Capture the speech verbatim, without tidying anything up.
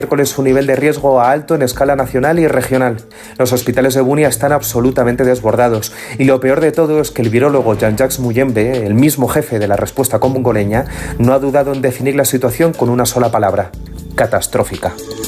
miércoles un nivel de riesgo alto en escala nacional y regional. Los hospitales de Bunia están absolutamente desbordados y lo peor de todo es que el virólogo Jean-Jacques Muyembe, el mismo jefe de la respuesta congoleña, no ha dudado en definir la situación con una sola palabra: catastrófica.